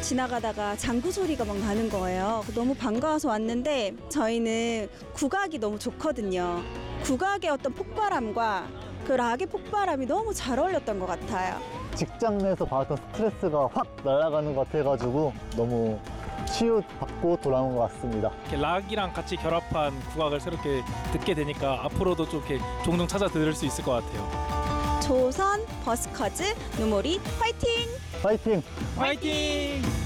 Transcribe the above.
지나가다가 장구 소리가 막 나는 거예요. 너무 반가워서 왔는데 저희는 국악이 너무 좋거든요. 국악의 어떤 폭발함과 그 락의 폭발함이 너무 잘 어울렸던 것 같아요. 직장 내에서 받았던 스트레스가 확 날아가는 것 같아가지고 너무 치유받고 돌아온 것 같습니다. 이렇게 락이랑 같이 결합한 국악을 새롭게 듣게 되니까 앞으로도 좀 이렇게 종종 찾아 들을 수 있을 것 같아요. 조선 버스커즈 누모리 화이팅! 파이팅! 화이팅!